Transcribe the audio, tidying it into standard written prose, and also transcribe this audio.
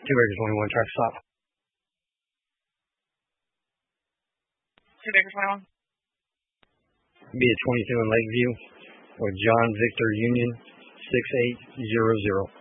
Acres 21, traffic stop. 2 Acres 21. Be at 22 in Lakeview with John Victor Union 6800.